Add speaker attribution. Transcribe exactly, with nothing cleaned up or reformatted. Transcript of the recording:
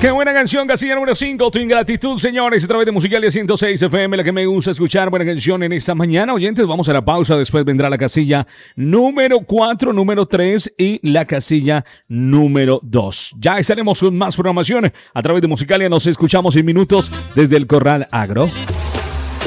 Speaker 1: Qué buena canción, casilla número cinco, Tu Ingratitud, señores, a través de Musicalia ciento seis F M, la que me gusta escuchar, buena canción en esta mañana. Oyentes, vamos a la pausa, después vendrá la casilla número cuatro, número tres y la casilla número dos. Ya estaremos con más programación a través de Musicalia, nos escuchamos en minutos desde el Corral Agro.